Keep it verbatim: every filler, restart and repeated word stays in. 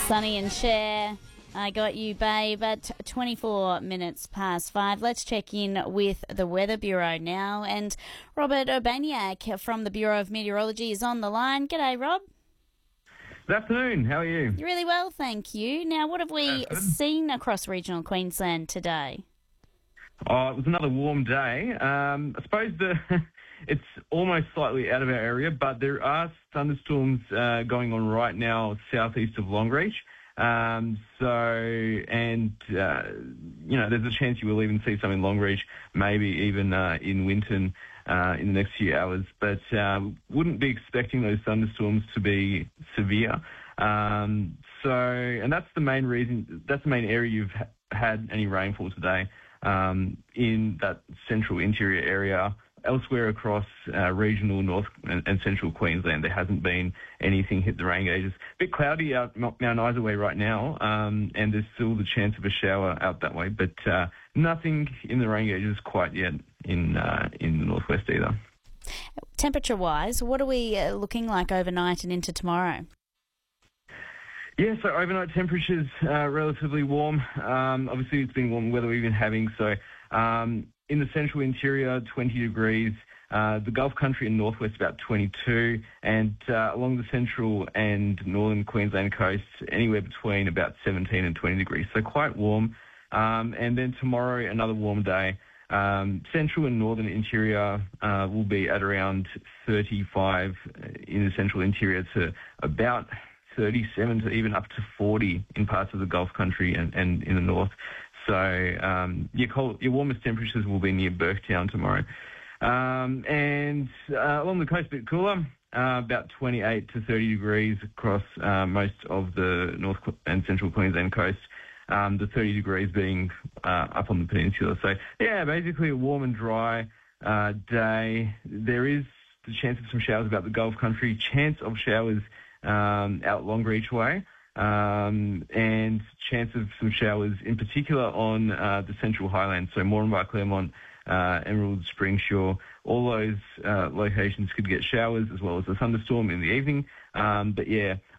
Sonny and Cher, I got you, babe, at twenty-four minutes past five. Let's check in with the Weather Bureau now. And Robert Urbaniak from the Bureau of Meteorology is on the line. G'day, Rob. Good afternoon. How are you? Really well, thank you. Now, what have we seen across regional Queensland today? Oh, it was another warm day. Um, I suppose the it's almost slightly out of our area, but there are thunderstorms uh, going on right now southeast of Longreach. Um, so, and, uh, you know, there's a chance you will even see some in Longreach, maybe even uh, in Winton uh, in the next few hours. But um, wouldn't be expecting those thunderstorms to be severe. Um, so, and that's the main reason, that's the main area you've ha- had any rainfall today. Um, in that central interior area. Elsewhere across uh, regional north and, and central Queensland, there hasn't been anything hit the rain gauges. A bit cloudy out Mount Isa way right now, um, and there's still the chance of a shower out that way, but uh, nothing in the rain gauges quite yet in uh, in the northwest either. Temperature-wise, what are we uh, looking like overnight and into tomorrow? Yeah, so overnight temperatures are relatively warm. Um, obviously, it's been warm weather we've been having. So um, in the central interior, twenty degrees. Uh, the Gulf Country and northwest, about twenty-two. And uh, along the central and northern Queensland coast, anywhere between about seventeen and twenty degrees. So quite warm. Um, and then tomorrow, another warm day. Um, central and northern interior uh, will be at around thirty-five in the central interior to about thirty-seven to even up to forty in parts of the Gulf Country and, and in the north. So um, your, cold, your warmest temperatures will be near Burketown tomorrow. Um, and uh, along the coast, a bit cooler, uh, about twenty-eight to thirty degrees across uh, most of the north and central Queensland coast. Um, the thirty degrees being uh, up on the peninsula. So, yeah, basically a warm and dry uh, day. There is the chance of some showers about the Gulf Country, chance of showers Um, out Longreach way, um, and chance of some showers in particular on uh, the Central Highlands, so Moranbah, Claremont, uh, Emerald, Springshore, all those uh, locations could get showers as well as a thunderstorm in the evening. Um, but yeah,